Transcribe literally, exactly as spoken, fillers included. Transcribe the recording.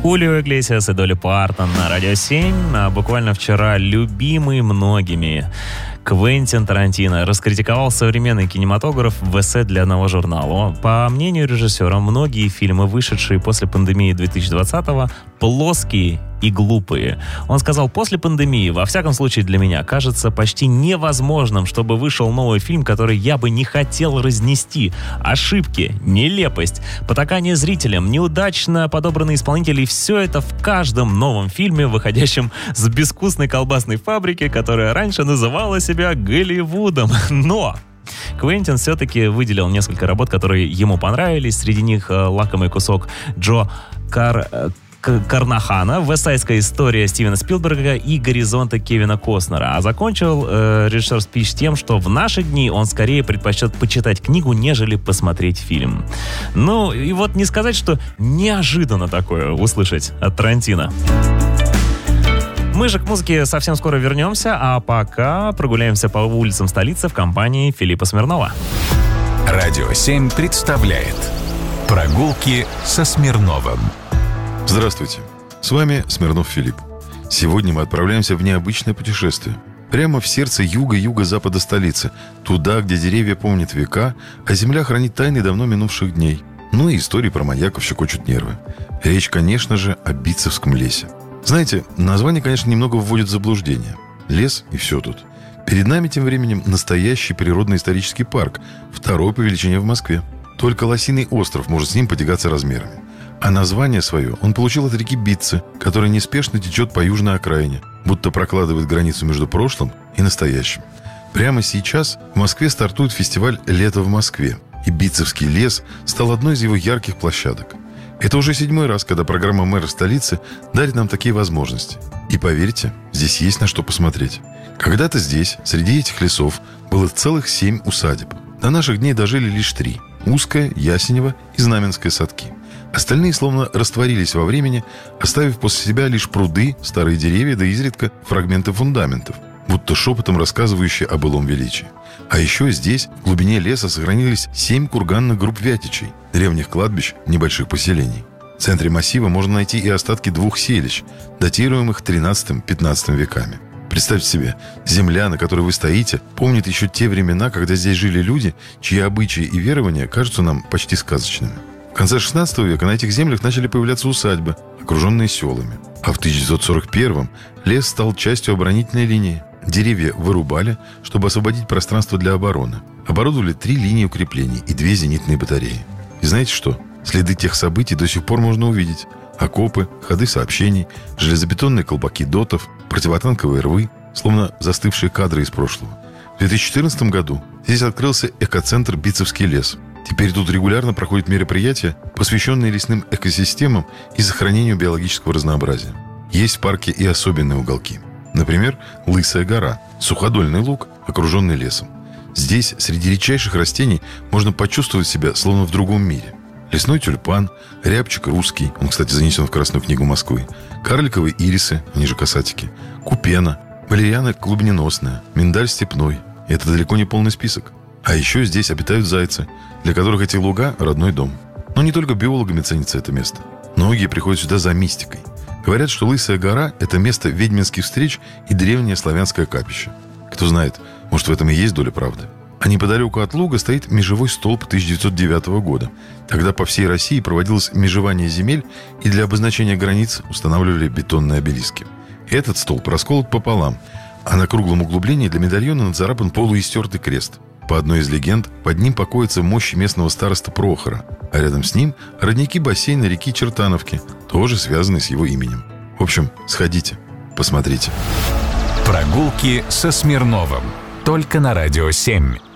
Хулио Иглесиас и Долли Партон на Радио семь. А буквально вчера любимый многими Квентин Тарантино раскритиковал современный кинематограф в эссе для одного журнала. По мнению режиссера, многие фильмы, вышедшие после пандемии две тысячи двадцатого, плоские и глупые. Он сказал: после пандемии, во всяком случае для меня, кажется почти невозможным, чтобы вышел новый фильм, который я бы не хотел разнести. Ошибки, нелепость, потакание зрителям, неудачно подобранные исполнители — все это в каждом новом фильме, выходящем с безвкусной колбасной фабрики, которая раньше называла себя Голливудом. Но Квентин все-таки выделил несколько работ, которые ему понравились. Среди них «Лакомый кусок» Джо Кар... Карнахана, «Вестсайдская история» Стивена Спилберга и «Горизонты» Кевина Костнера. А закончил э, режиссер спич тем, что в наши дни он скорее предпочтет почитать книгу, нежели посмотреть фильм. Ну, и вот не сказать, что неожиданно такое услышать от Тарантино. Мы же к музыке совсем скоро вернемся, а пока прогуляемся по улицам столицы в компании Филиппа Смирнова. Радио семь представляет «Прогулки со Смирновым». Здравствуйте, с вами Смирнов Филипп. Сегодня мы отправляемся в необычное путешествие. Прямо в сердце юга-юго-запада столицы, туда, где деревья помнят века, а земля хранит тайны давно минувших дней. Ну и истории про маньяков щекочут нервы. Речь, конечно же, о Битцевском лесе. Знаете, название, конечно, немного вводит в заблуждение. Лес и все тут. Перед нами тем временем настоящий природно-исторический парк, второй по величине в Москве. Только Лосиный остров может с ним потягаться размерами. А название свое он получил от реки Битцы, которая неспешно течет по южной окраине, будто прокладывает границу между прошлым и настоящим. Прямо сейчас в Москве стартует фестиваль «Лето в Москве», и Битцевский лес стал одной из его ярких площадок. Это уже седьмой раз, когда программа мэра столицы дарит нам такие возможности. И поверьте, здесь есть на что посмотреть. Когда-то здесь, среди этих лесов, было целых семь усадеб. До наших дней дожили лишь три – Узкая, Ясенева и Знаменская садки. Остальные словно растворились во времени, оставив после себя лишь пруды, старые деревья да изредка фрагменты фундаментов, будто шепотом рассказывающие о былом величии. А еще здесь, в глубине леса, сохранились семь курганных групп вятичей, древних кладбищ, небольших поселений. В центре массива можно найти и остатки двух селищ, датируемых тринадцатым-пятнадцатым веками. Представьте себе, земля, на которой вы стоите, помнит еще те времена, когда здесь жили люди, чьи обычаи и верования кажутся нам почти сказочными. В конце шестнадцатого века на этих землях начали появляться усадьбы, окруженные селами. А в тысяча девятьсот сорок первом лес стал частью оборонительной линии. Деревья вырубали, чтобы освободить пространство для обороны. Оборудовали три линии укреплений и две зенитные батареи. И знаете что? Следы тех событий до сих пор можно увидеть. Окопы, ходы сообщений, железобетонные колпаки дотов, противотанковые рвы, словно застывшие кадры из прошлого. В две тысячи четырнадцатом году здесь открылся экоцентр «Битцевский лес». Теперь тут регулярно проходят мероприятия, посвященные лесным экосистемам и сохранению биологического разнообразия. Есть в парке и особенные уголки. Например, Лысая гора, суходольный луг, окруженный лесом. Здесь, среди редчайших растений, можно почувствовать себя словно в другом мире. Лесной тюльпан, рябчик русский, он, кстати, занесен в Красную книгу Москвы, карликовые ирисы, они же касатики, купена, валериана клубненосная, миндаль степной. И это далеко не полный список. А еще здесь обитают зайцы, для которых эти луга – родной дом. Но не только биологами ценится это место. Многие приходят сюда за мистикой. Говорят, что Лысая гора – это место ведьминских встреч и древнее славянское капище. Кто знает, может, в этом и есть доля правды. А неподалеку от луга стоит межевой столб тысяча девятьсот девятого года. Тогда по всей России проводилось межевание земель, и для обозначения границ устанавливали бетонные обелиски. Этот столб расколот пополам, а на круглом углублении для медальона нацарапан полуистертый крест. По одной из легенд, под ним покоятся мощи местного староста Прохора, а рядом с ним родники бассейна реки Чертановки, тоже связанные с его именем. В общем, сходите, посмотрите. Прогулки со Смирновым. Только на Радио семь.